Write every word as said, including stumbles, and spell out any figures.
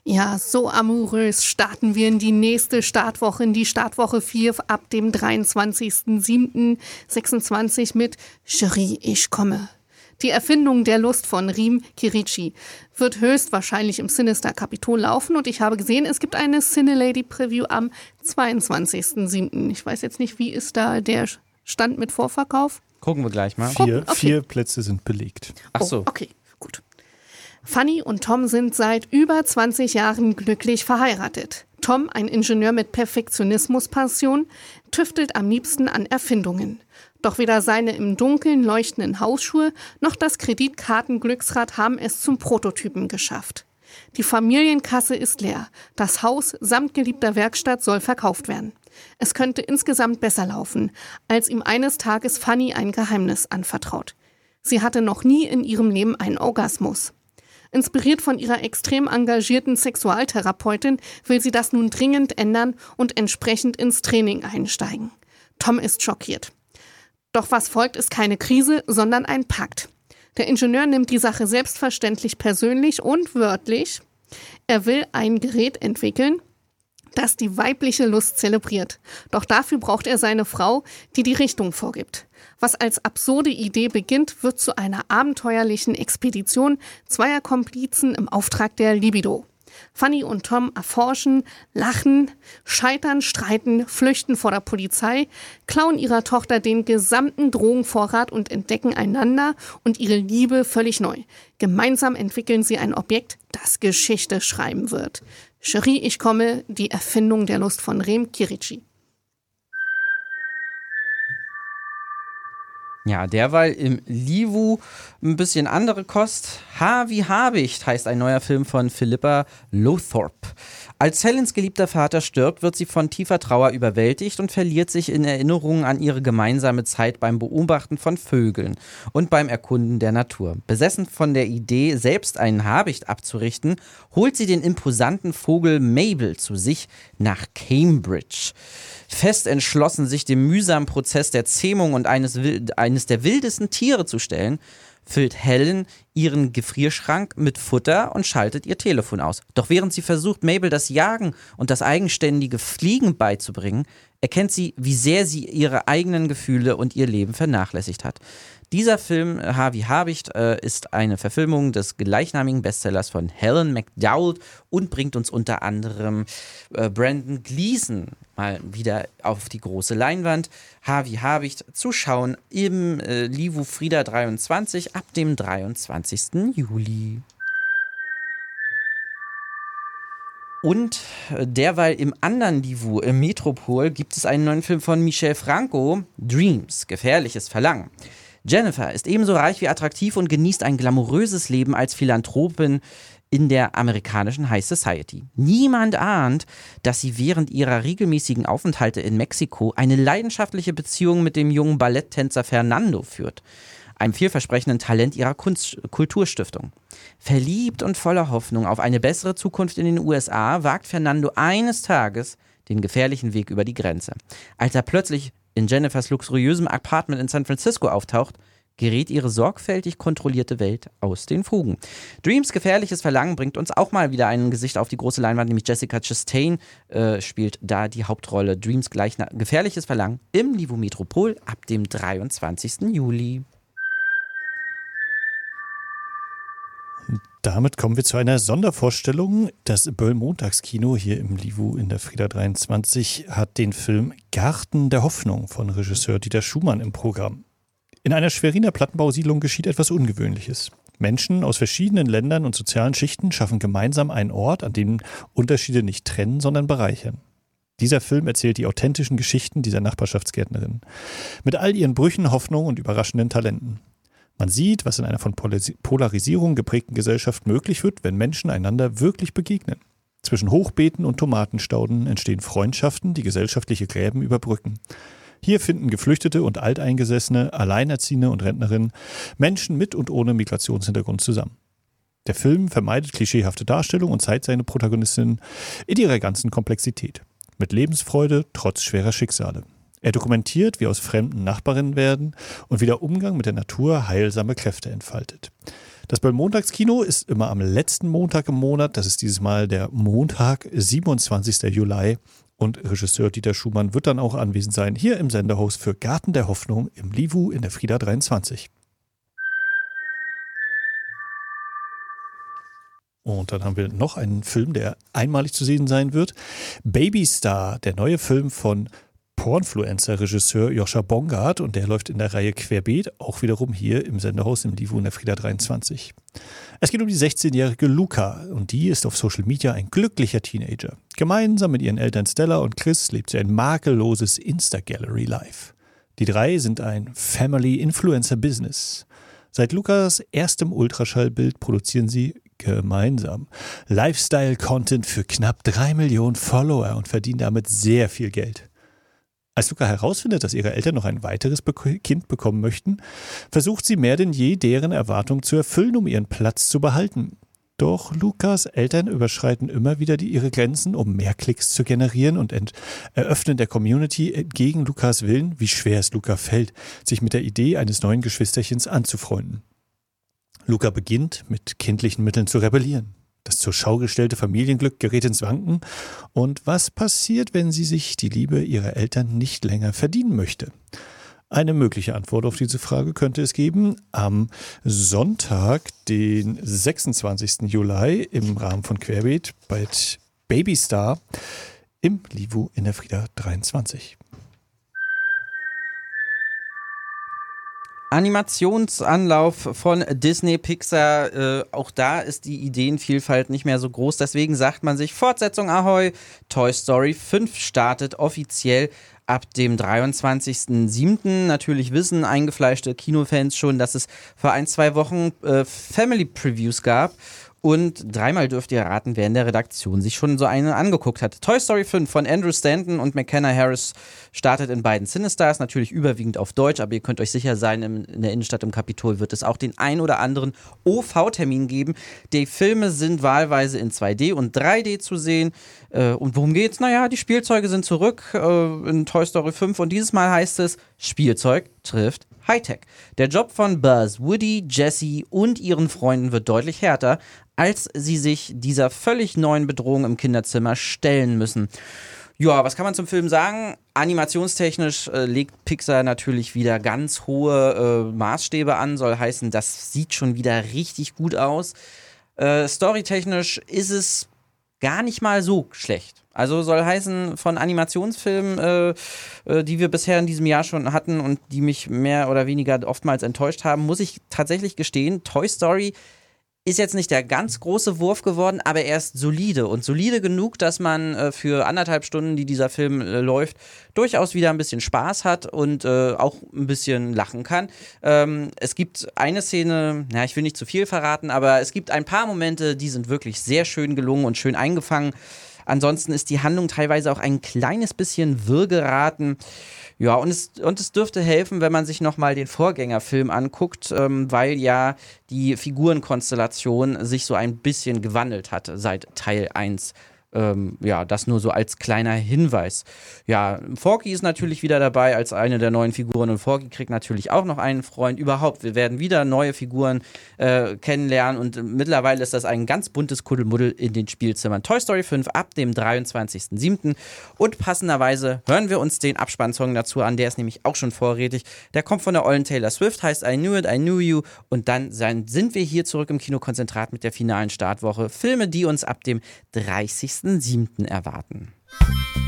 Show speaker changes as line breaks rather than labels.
Ja, so amorös starten wir in die nächste Startwoche, in die Startwoche vier ab dem dreiundzwanzigsten siebten sechsundzwanzig mit Cherie, ich komme. Die Erfindung der Lust von Riem Kirici wird höchstwahrscheinlich im Sinister Capitol laufen und ich habe gesehen, es gibt eine Cinelady-Preview am zweiundzwanzigsten siebten Ich weiß jetzt nicht, wie ist da der Stand mit Vorverkauf?
Gucken wir gleich mal.
Vier,
okay.
vier Plätze sind belegt.
Ach so.
Oh, okay, gut. Fanny und Tom sind seit über zwanzig Jahren glücklich verheiratet. Tom, ein Ingenieur mit Perfektionismus-Passion, tüftelt am liebsten an Erfindungen. Doch weder seine im Dunkeln leuchtenden Hausschuhe noch das Kreditkartenglücksrad haben es zum Prototypen geschafft. Die Familienkasse ist leer. Das Haus samt geliebter Werkstatt soll verkauft werden. Es könnte insgesamt besser laufen, als ihm eines Tages Fanny ein Geheimnis anvertraut. Sie hatte noch nie in ihrem Leben einen Orgasmus. Inspiriert von ihrer extrem engagierten Sexualtherapeutin will sie das nun dringend ändern und entsprechend ins Training einsteigen. Tom ist schockiert. Doch was folgt, ist keine Krise, sondern ein Pakt. Der Ingenieur nimmt die Sache selbstverständlich persönlich und wörtlich. Er will ein Gerät entwickeln, das die weibliche Lust zelebriert. Doch dafür braucht er seine Frau, die die Richtung vorgibt. Was als absurde Idee beginnt, wird zu einer abenteuerlichen Expedition zweier Komplizen im Auftrag der Libido. Fanny und Tom erforschen, lachen, scheitern, streiten, flüchten vor der Polizei, klauen ihrer Tochter den gesamten Drogenvorrat und entdecken einander und ihre Liebe völlig neu. Gemeinsam entwickeln sie ein Objekt, das Geschichte schreiben wird. Cherie, ich komme, die Erfindung der Lust von Riem Kirici.
Ja, derweil im Livu ein bisschen andere Kost. H wie Habicht heißt ein neuer Film von Philippa Lowthorpe. Als Helens geliebter Vater stirbt, wird sie von tiefer Trauer überwältigt und verliert sich in Erinnerungen an ihre gemeinsame Zeit beim Beobachten von Vögeln und beim Erkunden der Natur. Besessen von der Idee, selbst einen Habicht abzurichten, holt sie den imposanten Vogel Mabel zu sich nach Cambridge. Fest entschlossen, sich dem mühsamen Prozess der Zähmung und eines, eines der wildesten Tiere zu stellen, füllt Helen ihren Gefrierschrank mit Futter und schaltet ihr Telefon aus. Doch während sie versucht, Mabel das Jagen und das eigenständige Fliegen beizubringen, erkennt sie, wie sehr sie ihre eigenen Gefühle und ihr Leben vernachlässigt hat. Dieser Film, H wie Habicht, äh, ist eine Verfilmung des gleichnamigen Bestsellers von Helen McDowell und bringt uns unter anderem äh, Brendan Gleeson mal wieder auf die große Leinwand. H wie Habicht zu schauen im äh, Livu Frida dreiundzwanzig ab dem dreiundzwanzigsten Juli. Und derweil im anderen Livu, im Metropol, gibt es einen neuen Film von Michel Franco, Dreams, gefährliches Verlangen. Jennifer ist ebenso reich wie attraktiv und genießt ein glamouröses Leben als Philanthropin in der amerikanischen High Society. Niemand ahnt, dass sie während ihrer regelmäßigen Aufenthalte in Mexiko eine leidenschaftliche Beziehung mit dem jungen Balletttänzer Fernando führt, einem vielversprechenden Talent ihrer Kunst- Kulturstiftung. Verliebt und voller Hoffnung auf eine bessere Zukunft in den U S A wagt Fernando eines Tages den gefährlichen Weg über die Grenze. Als er plötzlich in Jennifers luxuriösem Apartment in San Francisco auftaucht, gerät ihre sorgfältig kontrollierte Welt aus den Fugen. Dreams gefährliches Verlangen bringt uns auch mal wieder ein Gesicht auf die große Leinwand, nämlich Jessica Chastain äh, spielt da die Hauptrolle. Dreams gleich gefährliches Verlangen im Livu Metropol ab dem dreiundzwanzigsten Juli.
Damit kommen wir zu einer Sondervorstellung. Das Böll-Montagskino hier im Livu in der Frida dreiundzwanzig hat den Film Garten der Hoffnung von Regisseur Dieter Schumann im Programm. In einer Schweriner Plattenbausiedlung geschieht etwas Ungewöhnliches. Menschen aus verschiedenen Ländern und sozialen Schichten schaffen gemeinsam einen Ort, an dem Unterschiede nicht trennen, sondern bereichern. Dieser Film erzählt die authentischen Geschichten dieser Nachbarschaftsgärtnerin. Mit all ihren Brüchen, Hoffnungen und überraschenden Talenten. Man sieht, was in einer von Polarisierung geprägten Gesellschaft möglich wird, wenn Menschen einander wirklich begegnen. Zwischen Hochbeeten und Tomatenstauden entstehen Freundschaften, die gesellschaftliche Gräben überbrücken. Hier finden Geflüchtete und Alteingesessene, Alleinerziehende und Rentnerinnen, Menschen mit und ohne Migrationshintergrund zusammen. Der Film vermeidet klischeehafte Darstellung und zeigt seine Protagonistin in ihrer ganzen Komplexität. Mit Lebensfreude trotz schwerer Schicksale. Er dokumentiert, wie aus Fremden Nachbarinnen werden und wie der Umgang mit der Natur heilsame Kräfte entfaltet. Das Böll-Montagskino ist immer am letzten Montag im Monat. Das ist dieses Mal der Montag, siebenundzwanzigsten Juli. Und Regisseur Dieter Schumann wird dann auch anwesend sein, hier im Senderhaus für Garten der Hoffnung im Livu in der Frieda dreiundzwanzig. Und dann haben wir noch einen Film, der einmalig zu sehen sein wird. Baby Star, der neue Film von Pornfluencer-Regisseur Joscha Bongard, und der läuft in der Reihe Querbeet, auch wiederum hier im Senderhaus im Livu in der Frieda dreiundzwanzig. Es geht um die sechzehnjährige Luca, und die ist auf Social Media ein glücklicher Teenager. Gemeinsam mit ihren Eltern Stella und Chris lebt sie ein makelloses Insta-Gallery-Life. Die drei sind ein Family-Influencer-Business. Seit Lukas erstem Ultraschallbild produzieren sie gemeinsam Lifestyle-Content für knapp drei Millionen Follower und verdienen damit sehr viel Geld. Als Luca herausfindet, dass ihre Eltern noch ein weiteres Be- Kind bekommen möchten, versucht sie mehr denn je, deren Erwartungen zu erfüllen, um ihren Platz zu behalten. Doch Lukas Eltern überschreiten immer wieder die, ihre Grenzen, um mehr Klicks zu generieren, und ent- eröffnen der Community entgegen Lukas Willen, wie schwer es Luca fällt, sich mit der Idee eines neuen Geschwisterchens anzufreunden. Luca beginnt, mit kindlichen Mitteln zu rebellieren. Das zur Schau gestellte Familienglück gerät ins Wanken. Und was passiert, wenn sie sich die Liebe ihrer Eltern nicht länger verdienen möchte? Eine mögliche Antwort auf diese Frage könnte es geben am Sonntag, den sechsundzwanzigsten Juli, im Rahmen von Querbeet bei Baby Star im Livu in der Frieda dreiundzwanzig.
Animationsanlauf von Disney Pixar, äh, auch da ist die Ideenvielfalt nicht mehr so groß, deswegen sagt man sich Fortsetzung Ahoi, Toy Story fünf startet offiziell ab dem dreiundzwanzigsten siebten Natürlich wissen eingefleischte Kinofans schon, dass es vor ein, zwei Wochen äh, Family Previews gab. Und dreimal dürft ihr raten, wer in der Redaktion sich schon so eine angeguckt hat. Toy Story fünf von Andrew Stanton und McKenna Harris startet in beiden Cinestars, natürlich überwiegend auf Deutsch, aber ihr könnt euch sicher sein, in der Innenstadt im Kapitol wird es auch den ein oder anderen O V-Termin geben. Die Filme sind wahlweise in zwei D und drei D zu sehen. Und worum geht's? Naja, die Spielzeuge sind zurück in Toy Story fünf, und dieses Mal heißt es, Spielzeug trifft Hightech. Der Job von Buzz, Woody, Jessie und ihren Freunden wird deutlich härter, als sie sich dieser völlig neuen Bedrohung im Kinderzimmer stellen müssen. Ja, was kann man zum Film sagen? Animationstechnisch äh, legt Pixar natürlich wieder ganz hohe äh, Maßstäbe an, soll heißen, das sieht schon wieder richtig gut aus. Äh, storytechnisch ist es gar nicht mal so schlecht. Also soll heißen, von Animationsfilmen, äh, äh, die wir bisher in diesem Jahr schon hatten und die mich mehr oder weniger oftmals enttäuscht haben, muss ich tatsächlich gestehen, Toy Story ist jetzt nicht der ganz große Wurf geworden, aber er ist solide und solide genug, dass man äh, für anderthalb Stunden, die dieser Film äh, läuft, durchaus wieder ein bisschen Spaß hat und äh, auch ein bisschen lachen kann. Ähm, es gibt eine Szene, na, ich will nicht zu viel verraten, aber es gibt ein paar Momente, die sind wirklich sehr schön gelungen und schön eingefangen. Ansonsten ist die Handlung teilweise auch ein kleines bisschen wirr geraten. Ja, und es, und es dürfte helfen, wenn man sich nochmal den Vorgängerfilm anguckt, ähm, weil ja die Figurenkonstellation sich so ein bisschen gewandelt hat seit Teil eins. Ähm, ja, das nur so als kleiner Hinweis. Ja, Forky ist natürlich wieder dabei als eine der neuen Figuren, und Forky kriegt natürlich auch noch einen Freund. Überhaupt, wir werden wieder neue Figuren äh, kennenlernen, und mittlerweile ist das ein ganz buntes Kuddelmuddel in den Spielzimmern. Toy Story fünf ab dem dreiundzwanzigsten siebten Und passenderweise hören wir uns den Abspannsong dazu an, der ist nämlich auch schon vorrätig. Der kommt von der ollen Taylor Swift, heißt I Knew It, I Knew You, und dann sind wir hier zurück im Kinokonzentrat mit der finalen Startwoche. Filme, die uns ab dem dreißigsten siebten erwarten.